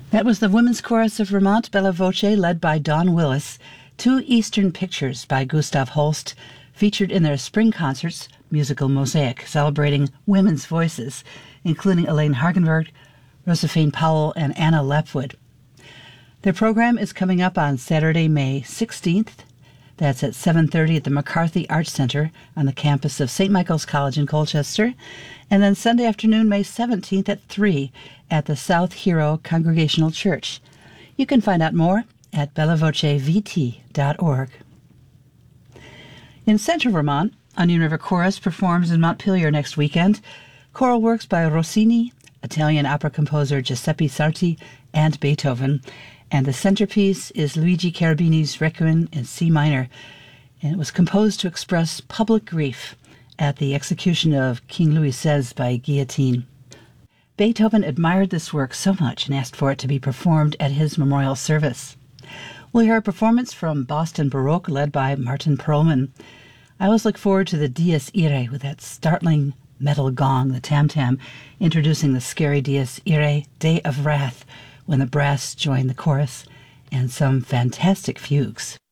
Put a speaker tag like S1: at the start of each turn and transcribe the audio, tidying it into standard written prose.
S1: That was the Women's Chorus of Vermont, Bella Voce, led by Dawn Willis. Two Eastern Pictures by Gustav Holst, featured in their spring concerts, Musical Mosaic, celebrating women's voices, including Elaine Hargenberg, Josephine Powell, and Anna Lapwood. Their program is coming up on Saturday, May 16th. That's at 7:30 at the McCarthy Arts Center on the campus of St. Michael's College in Colchester. And then Sunday afternoon, May 17th at 3 at the South Hero Congregational Church. You can find out more at bellavocevt.org. In Central Vermont, Onion River Chorus performs in Montpelier next weekend. Choral works by Rossini, Italian opera composer Giuseppe Sarti, and Beethoven. And the centerpiece is Luigi Cherubini's Requiem in C minor. And it was composed to express public grief at the execution of King Louis XVI by guillotine. Beethoven admired this work so much and asked for it to be performed at his memorial service. We'll hear a performance from Boston Baroque led by Martin Perlman. I always look forward to the Dies Irae with that startling metal gong, the tam-tam, introducing the scary Dies Irae, Day of Wrath, when the brass join the chorus, and some fantastic fugues.